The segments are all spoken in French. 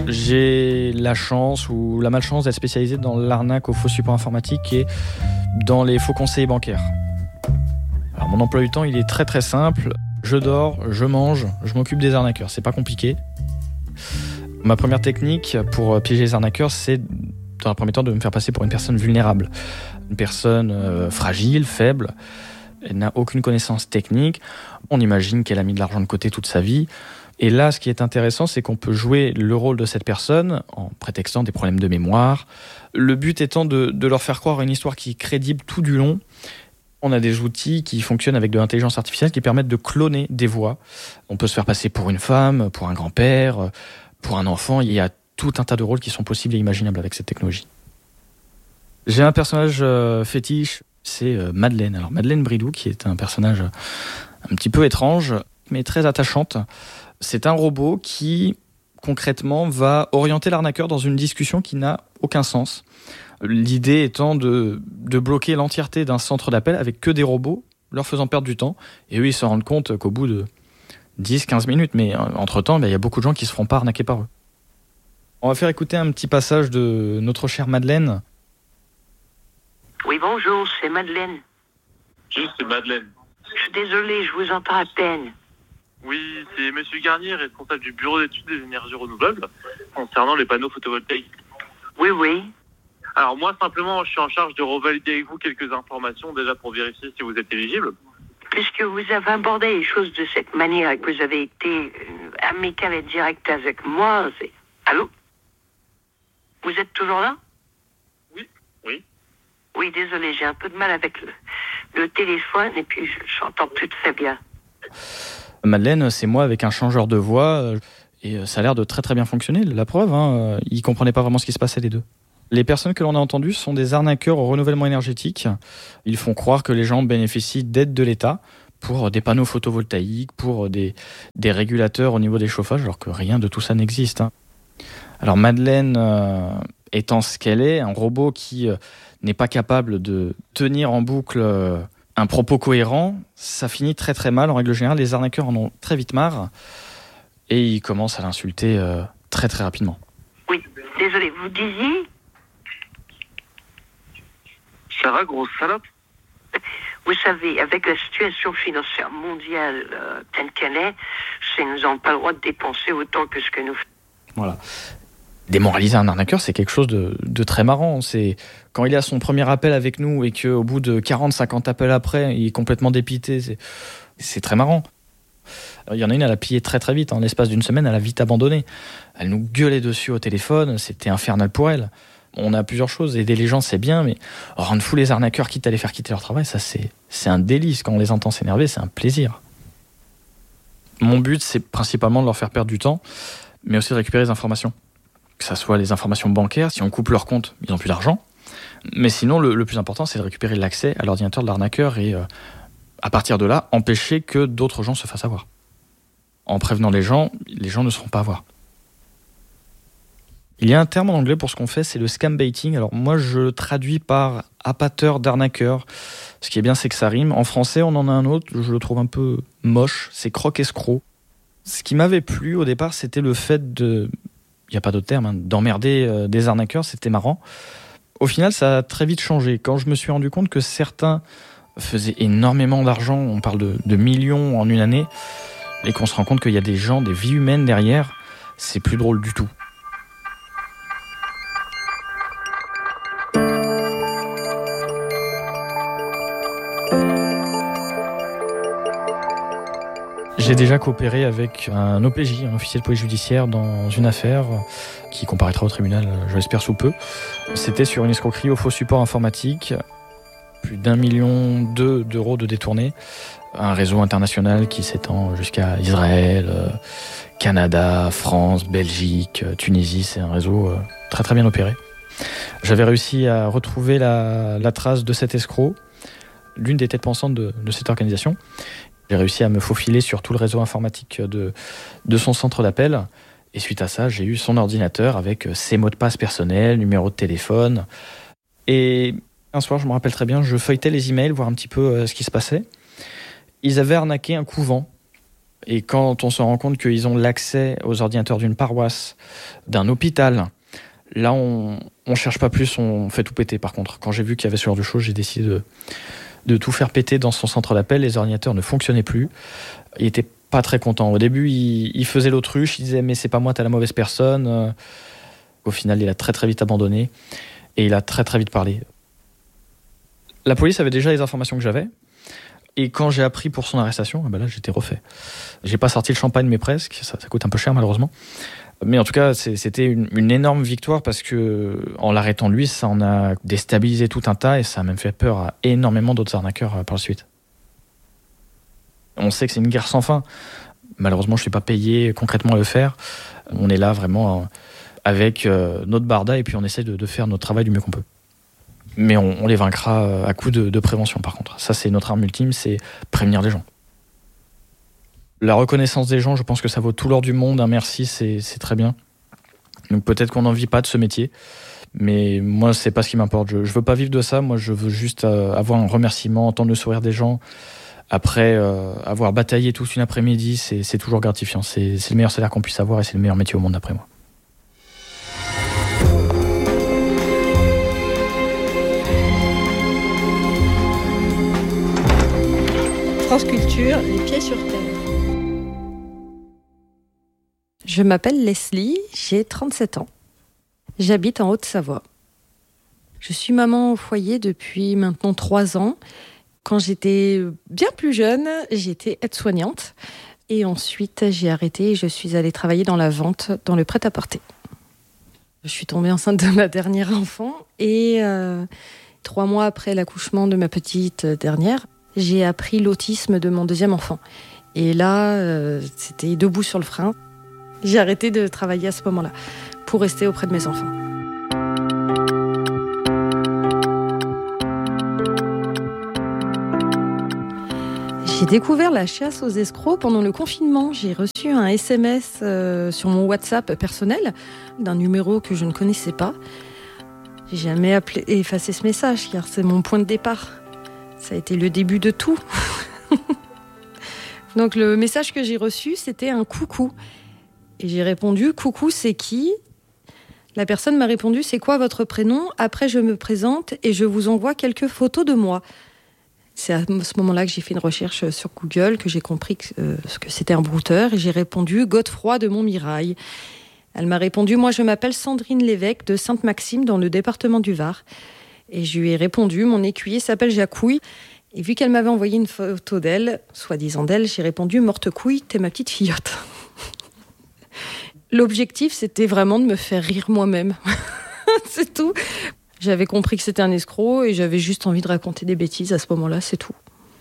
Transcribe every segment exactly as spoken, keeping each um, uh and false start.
J'ai la chance ou la malchance d'être spécialisé dans l'arnaque aux faux supports informatiques et dans les faux conseillers bancaires. Alors mon emploi du temps, il est très très simple. Je dors, je mange, je m'occupe des arnaqueurs. C'est pas compliqué. Ma première technique pour piéger les arnaqueurs, c'est dans un premier temps de me faire passer pour une personne vulnérable. Une personne euh, fragile, faible. Elle n'a aucune connaissance technique. On imagine qu'elle a mis de l'argent de côté toute sa vie. Et là, ce qui est intéressant, c'est qu'on peut jouer le rôle de cette personne en prétextant des problèmes de mémoire. Le but étant de, de leur faire croire une histoire qui est crédible tout du long. On a des outils qui fonctionnent avec de l'intelligence artificielle qui permettent de cloner des voix. On peut se faire passer pour une femme, pour un grand-père, pour un enfant. Il y a tout un tas de rôles qui sont possibles et imaginables avec cette technologie. J'ai un personnage euh, fétiche, c'est euh, Madeleine. Alors Madeleine Bridou, qui est un personnage un petit peu étrange, mais très attachante. C'est un robot qui, concrètement, va orienter l'arnaqueur dans une discussion qui n'a aucun sens. L'idée étant de, de bloquer l'entièreté d'un centre d'appel avec que des robots, leur faisant perdre du temps. Et eux, ils se rendent compte qu'au bout de dix à quinze minutes, mais entre-temps, il y a beaucoup de gens qui se feront pas arnaquer par eux. On va faire écouter un petit passage de notre chère Madeleine. Oui, bonjour, c'est Madeleine. Oui, c'est Madeleine. Je suis désolée, je vous entends à peine. Oui, c'est Monsieur Garnier, responsable du bureau d'études des énergies renouvelables, concernant les panneaux photovoltaïques. Oui, oui. Alors moi, simplement, je suis en charge de revalider avec vous quelques informations, déjà pour vérifier si vous êtes éligible. Puisque vous avez abordé les choses de cette manière et que vous avez été euh, amical et direct avec moi, c'est... Allô? Vous êtes toujours là? Oui, oui. Oui, désolé, j'ai un peu de mal avec le, le téléphone et puis je j'entends plus très bien. Madeleine, c'est moi avec un changeur de voix et ça a l'air de très très bien fonctionner. La preuve, hein, ils ne comprenaient pas vraiment ce qui se passait les deux. Les personnes que l'on a entendues sont des arnaqueurs au renouvellement énergétique. Ils font croire que les gens bénéficient d'aides de l'État pour des panneaux photovoltaïques, pour des, des régulateurs au niveau des chauffages, alors que rien de tout ça n'existe. Hein. Alors Madeleine, euh, étant ce qu'elle est, un robot qui euh, n'est pas capable de tenir en boucle euh, un propos cohérent, ça finit très très mal. En règle générale, les arnaqueurs en ont très vite marre et ils commencent à l'insulter euh, très très rapidement. Oui, désolé, vous disiez? Ça va, grosse salope? Vous savez, avec la situation financière mondiale euh, telle qu'elle est, c'est nous n'avons pas le droit de dépenser autant que ce que nous faisons. Voilà. Démoraliser un arnaqueur, c'est quelque chose de, de très marrant. C'est quand il a son premier appel avec nous et qu'au bout de quarante à cinquante appels après, il est complètement dépité, c'est, c'est très marrant. Alors, il y en a une, elle a plié très très vite. En l'espace d'une semaine, elle a vite abandonné. Elle nous gueulait dessus au téléphone, c'était infernal pour elle. On a plusieurs choses. Aider les gens, c'est bien, mais rendre fou les arnaqueurs, quitte à les faire quitter leur travail, ça c'est, c'est un délice. Quand on les entend s'énerver, c'est un plaisir. Mon but, c'est principalement de leur faire perdre du temps, mais aussi de récupérer des informations. Que ça soit les informations bancaires, si on coupe leur compte, ils n'ont plus d'argent. Mais sinon, le, le plus important, c'est de récupérer l'accès à l'ordinateur de l'arnaqueur et, euh, à partir de là, empêcher que d'autres gens se fassent avoir. En prévenant les gens, les gens ne se feront pas avoir. Il y a un terme en anglais pour ce qu'on fait, c'est le scam baiting. Alors moi, je le traduis par appâteur d'arnaqueur. Ce qui est bien, c'est que ça rime. En français, on en a un autre, je le trouve un peu moche, c'est croque-escroc. Ce qui m'avait plu au départ, c'était le fait de... Il n'y a pas d'autre terme, hein, d'emmerder euh, des arnaqueurs, c'était marrant. Au final, ça a très vite changé. Quand je me suis rendu compte que certains faisaient énormément d'argent, on parle de, de millions en une année, et qu'on se rend compte qu'il y a des gens, des vies humaines derrière, c'est plus drôle du tout. J'ai déjà coopéré avec un O P J, un officier de police judiciaire, dans une affaire qui comparaîtra au tribunal, je l'espère sous peu. C'était sur une escroquerie au faux support informatique, plus d'un million deux d'euros de détournés, un réseau international qui s'étend jusqu'à Israël, Canada, France, Belgique, Tunisie. C'est un réseau très très bien opéré. J'avais réussi à retrouver la, la trace de cet escroc, l'une des têtes pensantes de, de cette organisation. J'ai réussi à me faufiler sur tout le réseau informatique de, de son centre d'appel. Et suite à ça, j'ai eu son ordinateur avec ses mots de passe personnels, numéro de téléphone. Et un soir, je me rappelle très bien, je feuilletais les emails, voir un petit peu euh, ce qui se passait. Ils avaient arnaqué un couvent. Et quand on se rend compte qu'ils ont l'accès aux ordinateurs d'une paroisse, d'un hôpital, là, on ne cherche pas plus, on fait tout péter par contre. Quand j'ai vu qu'il y avait ce genre de choses, j'ai décidé de, de tout faire péter dans son centre d'appel. Les ordinateurs ne fonctionnaient plus. Il n'était pas très content. Au début, il, il faisait l'autruche, il disait « mais c'est pas moi, t'es la mauvaise personne ». Au final, il a très très vite abandonné et il a très très vite parlé. La police avait déjà les informations que j'avais. Et quand j'ai appris pour son arrestation, ben là, j'étais refait. J'ai pas sorti le champagne, mais presque. Ça, ça coûte un peu cher, malheureusement. Mais en tout cas, c'est, c'était une, une énorme victoire parce que, en l'arrêtant lui, ça en a déstabilisé tout un tas et ça a même fait peur à énormément d'autres arnaqueurs par la suite. On sait que c'est une guerre sans fin. Malheureusement, je suis pas payé concrètement à le faire. On est là vraiment avec notre barda et puis on essaie de, de faire notre travail du mieux qu'on peut. Mais on, on les vaincra à coup de, de prévention, par contre. Ça, c'est notre arme ultime, c'est prévenir les gens. La reconnaissance des gens, je pense que ça vaut tout l'or du monde. Un merci, c'est, c'est très bien. Donc peut-être qu'on n'en vit pas de ce métier, mais moi, c'est pas ce qui m'importe. Je, je veux pas vivre de ça. Moi, je veux juste euh, avoir un remerciement, entendre le sourire des gens. Après euh, avoir bataillé toute une après-midi, c'est, c'est toujours gratifiant. C'est, c'est le meilleur salaire qu'on puisse avoir et c'est le meilleur métier au monde, d'après moi. France Culture, les pieds sur terre. Je m'appelle Leslie, j'ai trente-sept ans. J'habite en Haute-Savoie. Je suis maman au foyer depuis maintenant trois ans. Quand j'étais bien plus jeune, j'étais aide-soignante. Et ensuite, j'ai arrêté et je suis allée travailler dans la vente, dans le prêt-à-porter. Je suis tombée enceinte de ma dernière enfant. Et euh, trois mois après l'accouchement de ma petite dernière, j'ai appris l'autisme de mon deuxième enfant. Et là, euh, c'était debout sur le frein. J'ai arrêté de travailler à ce moment-là pour rester auprès de mes enfants. J'ai découvert la chasse aux escrocs pendant le confinement. J'ai reçu un S M S euh, sur mon WhatsApp personnel d'un numéro que je ne connaissais pas. J'ai jamais appelé, effacé ce message car c'est mon point de départ. Ça a été le début de tout. Donc le message que j'ai reçu, c'était un coucou. Et j'ai répondu, coucou, c'est qui ? La personne m'a répondu, c'est quoi votre prénom ? Après, je me présente et je vous envoie quelques photos de moi. C'est à ce moment-là que j'ai fait une recherche sur Google, que j'ai compris que, euh, que c'était un brouteur. Et j'ai répondu, Godefroy de Montmirail. Elle m'a répondu, moi je m'appelle Sandrine Lévesque de Sainte-Maxime dans le département du Var. Et je lui ai répondu, mon écuyer s'appelle Jacouille. Et vu qu'elle m'avait envoyé une photo d'elle, soi-disant d'elle, j'ai répondu, morte couille, t'es ma petite fillotte. L'objectif, c'était vraiment de me faire rire moi-même. C'est tout. J'avais compris que c'était un escroc et j'avais juste envie de raconter des bêtises à ce moment-là, c'est tout.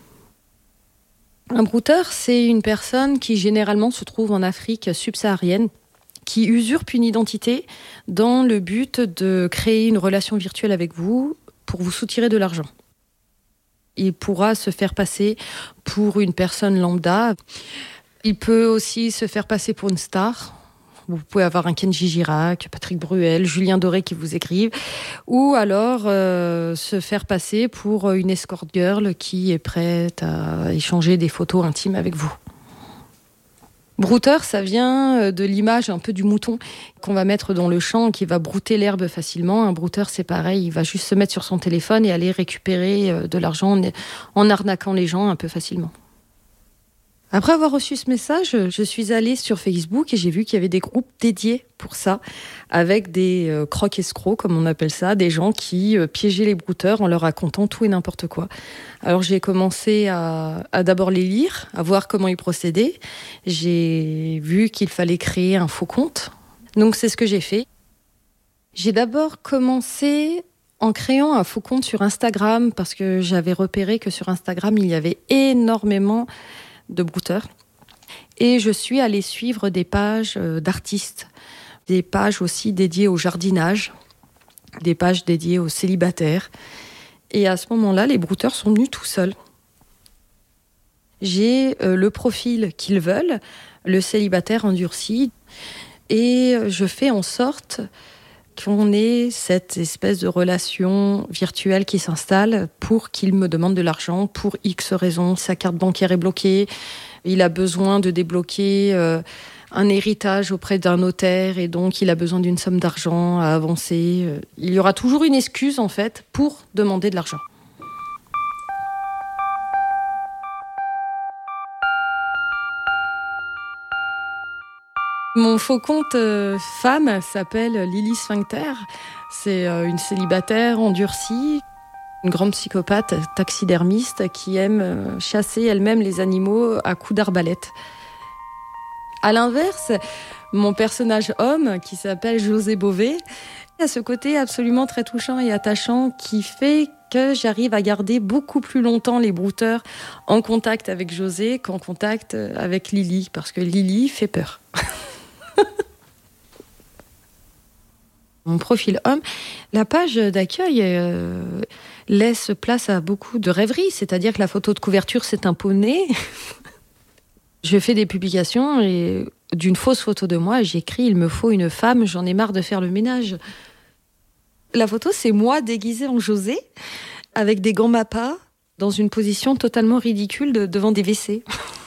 Un brouteur, c'est une personne qui généralement se trouve en Afrique subsaharienne, qui usurpe une identité dans le but de créer une relation virtuelle avec vous pour vous soutirer de l'argent. Il pourra se faire passer pour une personne lambda. Il peut aussi se faire passer pour une star. Vous pouvez avoir un Kenji Girac, Patrick Bruel, Julien Doré qui vous écrivent. Ou alors euh, se faire passer pour une escort girl qui est prête à échanger des photos intimes avec vous. Brouteur, ça vient de l'image un peu du mouton qu'on va mettre dans le champ et qui va brouter l'herbe facilement. Un brouteur, c'est pareil, il va juste se mettre sur son téléphone et aller récupérer de l'argent en arnaquant les gens un peu facilement. Après avoir reçu ce message, je suis allée sur Facebook et j'ai vu qu'il y avait des groupes dédiés pour ça, avec des euh, croque-escrocs, comme on appelle ça, des gens qui euh, piégeaient les brouteurs en leur racontant tout et n'importe quoi. Alors j'ai commencé à, à d'abord les lire, à voir comment ils procédaient. J'ai vu qu'il fallait créer un faux compte, donc c'est ce que j'ai fait. J'ai d'abord commencé en créant un faux compte sur Instagram, parce que j'avais repéré que sur Instagram, il y avait énormément de brouteurs. Et je suis allée suivre des pages d'artistes, des pages aussi dédiées au jardinage, des pages dédiées aux célibataires. Et à ce moment-là, les brouteurs sont venus tout seuls. J'ai euh, le profil qu'ils veulent, le célibataire endurci, et je fais en sorte qu'on ait cette espèce de relation virtuelle qui s'installe pour qu'il me demande de l'argent pour X raisons. Sa carte bancaire est bloquée, il a besoin de débloquer euh, un héritage auprès d'un notaire et donc il a besoin d'une somme d'argent à avancer. Il y aura toujours une excuse en fait pour demander de l'argent. Mon faux compte euh, femme s'appelle Lily Sphincter. C'est euh, une célibataire endurcie, une grande psychopathe taxidermiste qui aime euh, chasser elle-même les animaux à coups d'arbalète. À l'inverse, mon personnage homme, qui s'appelle José Bové, a ce côté absolument très touchant et attachant qui fait que j'arrive à garder beaucoup plus longtemps les brouteurs en contact avec José qu'en contact avec Lily, parce que Lily fait peur. Mon profil homme, la page d'accueil euh, laisse place à beaucoup de rêveries, c'est-à-dire que la photo de couverture s'est un poney. Je fais des publications et d'une fausse photo de moi, j'écris « Il me faut une femme, j'en ai marre de faire le ménage ». La photo, c'est moi déguisée en José, avec des gants Mappa, dans une position totalement ridicule de, devant des W C.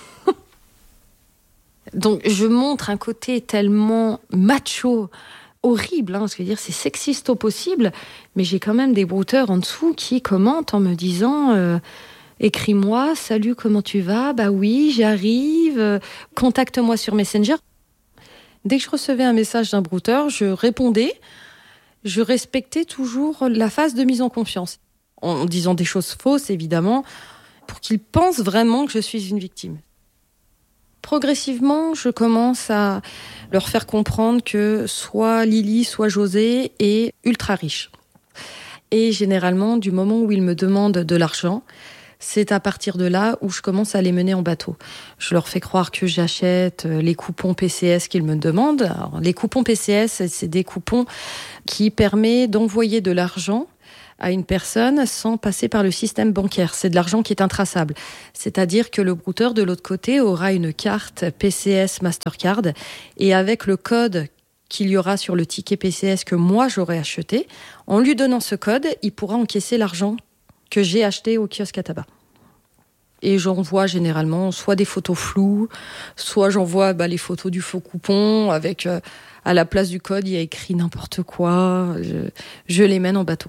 Donc je montre un côté tellement macho, horrible, hein, je veux dire, c'est sexiste au possible, mais j'ai quand même des brouteurs en dessous qui commentent en me disant euh, « Écris-moi, salut, comment tu vas ? Bah oui, j'arrive, euh, contacte-moi sur Messenger. » Dès que je recevais un message d'un brouteur, je répondais, je respectais toujours la phase de mise en confiance, en disant des choses fausses, évidemment, pour qu'ils pensent vraiment que je suis une victime. Progressivement, je commence à leur faire comprendre que soit Lily, soit José est ultra riche. Et généralement, du moment où ils me demandent de l'argent, c'est à partir de là où je commence à les mener en bateau. Je leur fais croire que j'achète les coupons P C S qu'ils me demandent. Alors, les coupons P C S, c'est des coupons qui permettent d'envoyer de l'argent à une personne sans passer par le système bancaire. C'est de l'argent qui est intraçable. C'est-à-dire que le brouteur de l'autre côté aura une carte P C S Mastercard et avec le code qu'il y aura sur le ticket P C S que moi j'aurai acheté, en lui donnant ce code, il pourra encaisser l'argent que j'ai acheté au kiosque à tabac. Et j'envoie généralement soit des photos floues, soit j'envoie bah, les photos du faux coupon avec euh, à la place du code, il y a écrit n'importe quoi. Je, je les mène en bateau.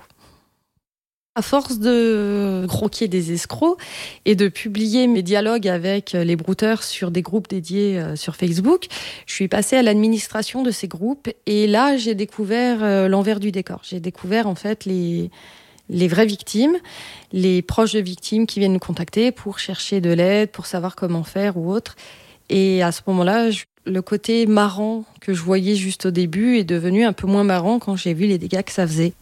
À force de croquer des escrocs et de publier mes dialogues avec les brouteurs sur des groupes dédiés sur Facebook, je suis passée à l'administration de ces groupes et là, j'ai découvert l'envers du décor. J'ai découvert en fait les, les vraies victimes, les proches de victimes qui viennent nous contacter pour chercher de l'aide, pour savoir comment faire ou autre. Et à ce moment-là, je, le côté marrant que je voyais juste au début est devenu un peu moins marrant quand j'ai vu les dégâts que ça faisait.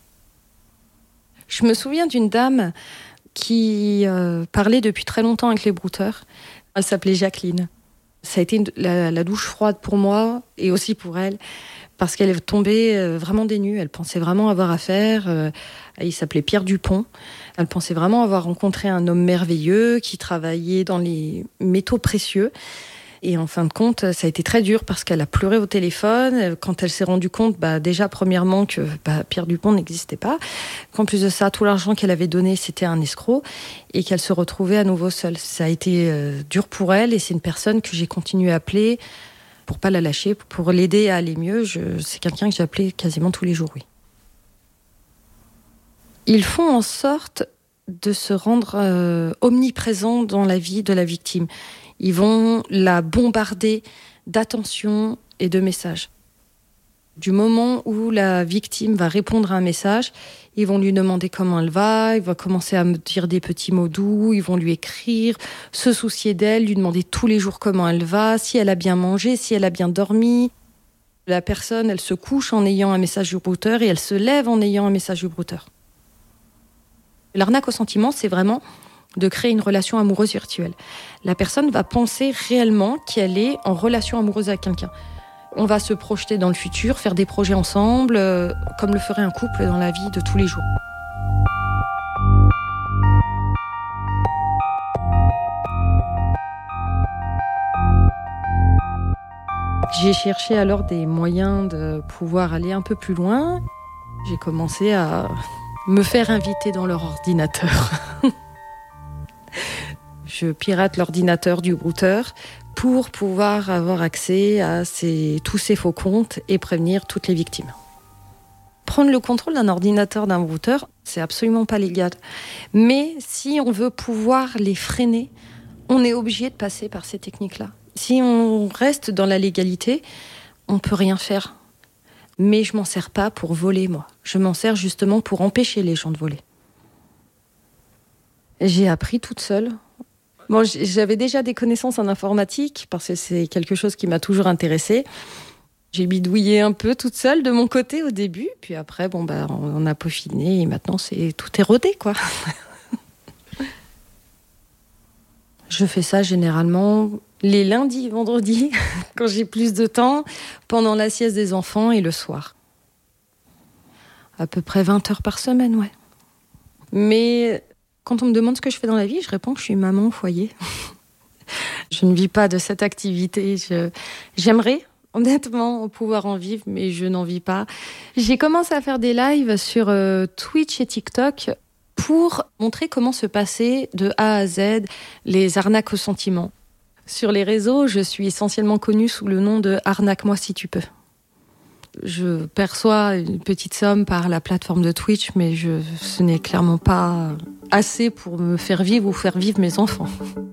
Je me souviens d'une dame qui euh, parlait depuis très longtemps avec les brouteurs. Elle s'appelait Jacqueline. Ça a été une, la, la douche froide pour moi et aussi pour elle, parce qu'elle est tombée euh, vraiment des nues. Elle pensait vraiment avoir affaire. Euh, il s'appelait Pierre Dupont. Elle pensait vraiment avoir rencontré un homme merveilleux qui travaillait dans les métaux précieux. Et en fin de compte, ça a été très dur parce qu'elle a pleuré au téléphone. Quand elle s'est rendue compte, bah, déjà, premièrement, que bah, Pierre Dupont n'existait pas. Qu'en plus de ça, tout l'argent qu'elle avait donné, c'était un escroc. Et qu'elle se retrouvait à nouveau seule. Ça a été euh, dur pour elle. Et c'est une personne que j'ai continué à appeler pour pas la lâcher, pour l'aider à aller mieux. Je, c'est quelqu'un que j'ai appelé quasiment tous les jours, oui. Ils font en sorte de se rendre euh, omniprésents dans la vie de la victime. Ils vont la bombarder d'attention et de messages. Du moment où la victime va répondre à un message, ils vont lui demander comment elle va, il va commencer à me dire des petits mots doux, ils vont lui écrire, se soucier d'elle, lui demander tous les jours comment elle va, si elle a bien mangé, si elle a bien dormi. La personne, elle se couche en ayant un message du brouteur et elle se lève en ayant un message du brouteur. L'arnaque au sentiment, c'est vraiment de créer une relation amoureuse virtuelle. La personne va penser réellement qu'elle est en relation amoureuse avec quelqu'un. On va se projeter dans le futur, faire des projets ensemble, euh, comme le ferait un couple dans la vie de tous les jours. J'ai cherché alors des moyens de pouvoir aller un peu plus loin. J'ai commencé à me faire inviter dans leur ordinateur. Je pirate l'ordinateur du brouteur pour pouvoir avoir accès à ces, tous ces faux comptes et prévenir toutes les victimes. Prendre le contrôle d'un ordinateur d'un brouteur, c'est absolument pas légal. Mais si on veut pouvoir les freiner, on est obligé de passer par ces techniques-là. Si on reste dans la légalité, on peut rien faire. Mais je m'en sers pas pour voler, moi. Je m'en sers justement pour empêcher les gens de voler. J'ai appris toute seule. Bon, j'avais déjà des connaissances en informatique, parce que c'est quelque chose qui m'a toujours intéressée. J'ai bidouillé un peu toute seule de mon côté au début, puis après, bon, bah, on a peaufiné et maintenant, c'est, tout est rodé, quoi. Je fais ça généralement les lundis et vendredis, quand j'ai plus de temps, pendant la sieste des enfants et le soir. À peu près vingt heures par semaine, ouais. Mais quand on me demande ce que je fais dans la vie, je réponds que je suis maman au foyer. Je ne vis pas de cette activité. Je... J'aimerais, honnêtement, pouvoir en vivre, mais je n'en vis pas. J'ai commencé à faire des lives sur euh, Twitch et TikTok pour montrer comment se passaient de A à Z les arnaques au sentiment. Sur les réseaux, je suis essentiellement connue sous le nom de « Arnaque-moi si tu peux ». Je perçois une petite somme par la plateforme de Twitch, mais je, ce n'est clairement pas assez pour me faire vivre ou faire vivre mes enfants.